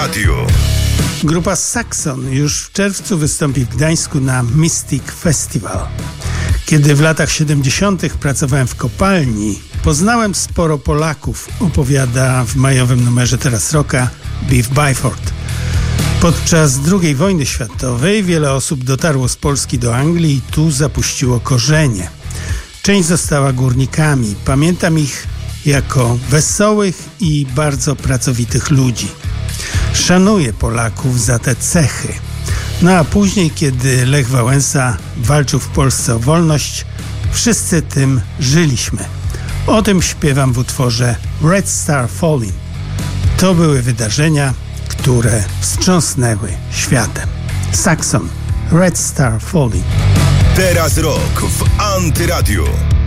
Radio. Grupa Saxon już w czerwcu wystąpi w Gdańsku na Mystic Festival. Kiedy w latach 70. pracowałem w kopalni, poznałem sporo Polaków, opowiada w majowym numerze Teraz Rocka Beef Byford. Podczas II wojny światowej wiele osób dotarło z Polski do Anglii i tu zapuściło korzenie. Część została górnikami. Pamiętam ich jako wesołych i bardzo pracowitych ludzi. Szanuję Polaków za te cechy. No a później, kiedy Lech Wałęsa walczył w Polsce o wolność, wszyscy tym żyliśmy. O tym śpiewam w utworze Red Star Falling. To były wydarzenia, które wstrząsnęły światem. Saxon, Red Star Falling. Teraz rok w Antyradiu.